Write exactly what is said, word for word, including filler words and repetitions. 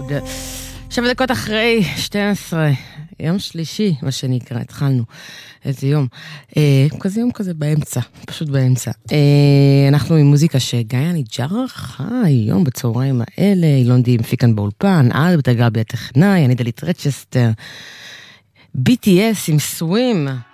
Road. שבע דקות אחרי שתים עשרה, יום שלישי, מה שנקרא, התחלנו. איזה יום. אה, כזה יום כזה באמצע, פשוט באמצע. אה, אנחנו עם מוזיקה שגיא ניג'אר ערכה היום בצהריים האלה, אילון די מפיק כאן באולפן, אלברט גבי הטכנאי, אני דלית רצ'סטר, בי טי אס עם סווים.